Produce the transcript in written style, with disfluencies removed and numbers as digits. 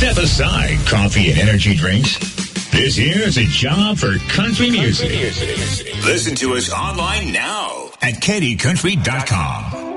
Step aside coffee and energy drinks. This here is a job for country music. Listen to us online now at KDCountry.com.